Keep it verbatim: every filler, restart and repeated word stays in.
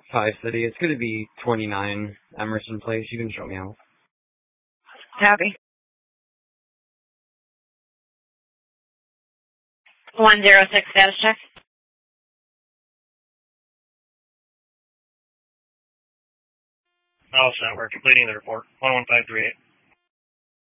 Five City. It's going to be twenty-nine Emerson Place. You can show me out. Copy. one zero six status check. All set. We're completing the report. one one five three eight.